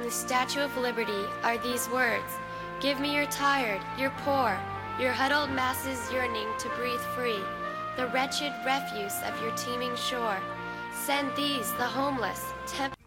from the Statue of Liberty are these words: "Give me your tired, your poor, your huddled masses yearning to breathe free, the wretched refuse of your teeming shore. Send these, the homeless,